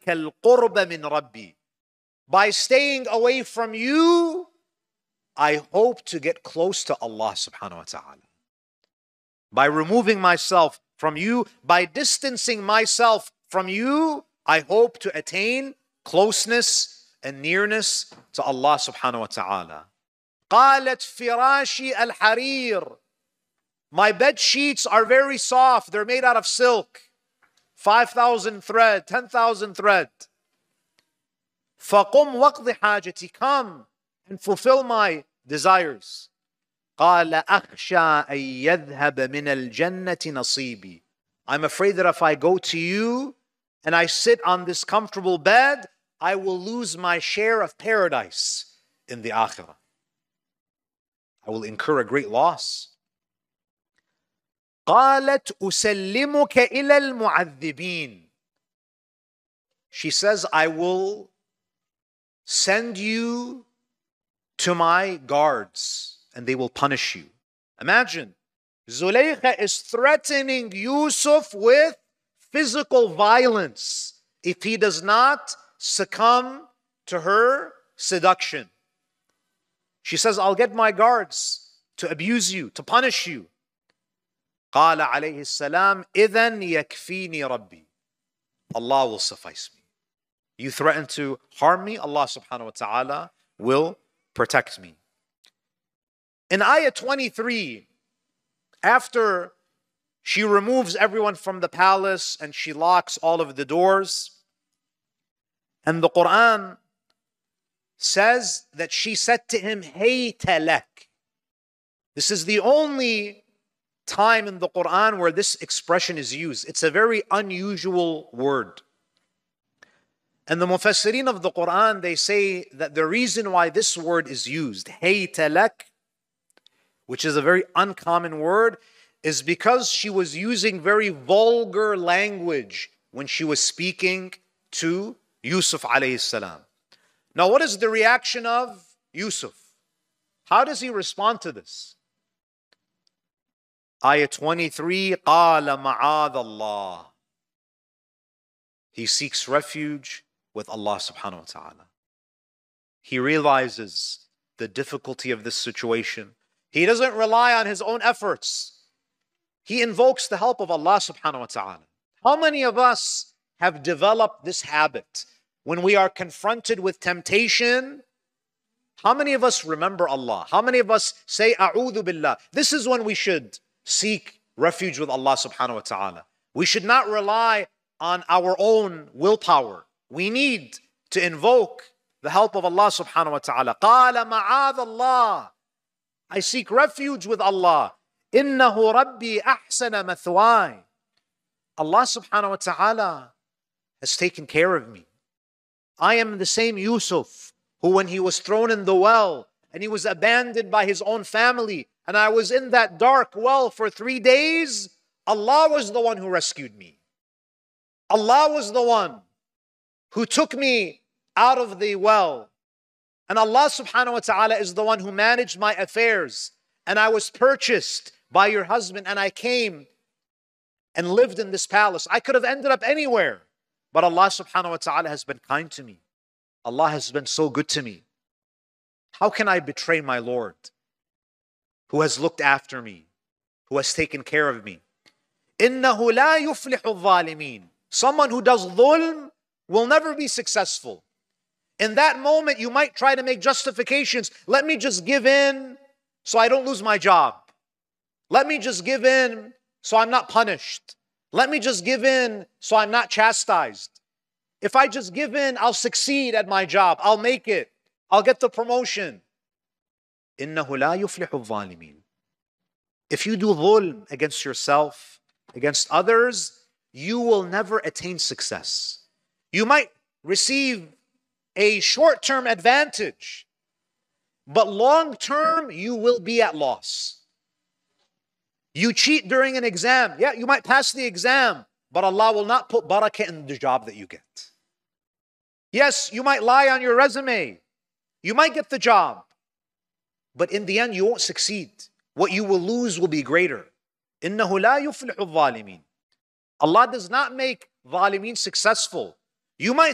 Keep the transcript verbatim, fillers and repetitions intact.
الْقُرْبَ مِنْ رَبِّي. By staying away from you, I hope to get close to Allah subhanahu wa ta'ala. By removing myself from you, by distancing myself from you, I hope to attain closeness and nearness to Allah subhanahu wa ta'ala. قالت فراشي الحرير. My bed sheets are very soft. They're made out of silk. five thousand thread, ten thousand thread. فَقُمْ وَقْضِ حَاجَتِي. Come and fulfill my desires. قَالَ أَخْشَى أَن يَذْهَبَ مِنَ الْجَنَّةِ نَصِيبِي. I'm afraid that if I go to you and I sit on this comfortable bed, I will lose my share of paradise in the akhirah. I will incur a great loss. قالت أسلمك إلى المعذبين. She says, I will send you to my guards and they will punish you. Imagine, Zulaykha is threatening Yusuf with physical violence if he does not succumb to her seduction. She says, I'll get my guards to abuse you, to punish you. قال عليه السلام إذن يكفيني ربي. Allah will suffice me. You threaten to harm me, Allah subhanahu wa ta'ala will protect me. In ayah twenty-three, after she removes everyone from the palace and she locks all of the doors, and the Quran says that she said to him, Hayta lak. This is the only time in the Quran where this expression is used. It's a very unusual word. And the Mufassirin of the Quran, they say that the reason why this word is used, Hayta lak, which is a very uncommon word, is because she was using very vulgar language when she was speaking to Yusuf alayhi salam. Now, what is the reaction of Yusuf? How does he respond to this? Ayah twenty-three, قَالَ مَعَاذَ اللَّهِ. He seeks refuge with Allah subhanahu wa ta'ala. He realizes the difficulty of this situation. He doesn't rely on his own efforts. He invokes the help of Allah subhanahu wa ta'ala. How many of us have developed this habit? When we are confronted with temptation, how many of us remember Allah? How many of us say, A'udhu billah? This is when we should seek refuge with Allah subhanahu wa ta'ala. We should not rely on our own willpower. We need to invoke the help of Allah subhanahu wa ta'ala. قَالَ مَعَاذَ اللَّهِ. I seek refuge with Allah. إِنَّهُ رَبِّي أَحْسَنَ مَثْوَاي. Allah subhanahu wa ta'ala has taken care of me. I am the same Yusuf who, when he was thrown in the well and he was abandoned by his own family and I was in that dark well for three days, Allah was the one who rescued me. Allah was the one who took me out of the well. And Allah subhanahu wa ta'ala is the one who managed my affairs. And I was purchased by your husband and I came and lived in this palace. I could have ended up anywhere. But Allah subhanahu wa ta'ala has been kind to me. Allah has been so good to me. How can I betray my Lord who has looked after me, who has taken care of me? إِنَّهُ لَا يُفْلِحُ الظَّالِمِينَ. Someone who does dhulm will never be successful. In that moment, you might try to make justifications. Let me just give in so I don't lose my job. Let me just give in so I'm not punished. Let me just give in so I'm not chastised. If I just give in, I'll succeed at my job. I'll make it. I'll get the promotion. إِنَّهُ لَا يُفْلِحُ الظَّالِمِينَ. If you do dhulm against yourself, against others, you will never attain success. You might receive a short-term advantage, but long-term, you will be at loss. You cheat during an exam. Yeah, you might pass the exam, but Allah will not put barakah in the job that you get. Yes, you might lie on your resume. You might get the job, but in the end, you won't succeed. What you will lose will be greater. إِنَّهُ لَا يُفْلِحُ الظَّالِمِينَ. Allah does not make zalimeen successful. You might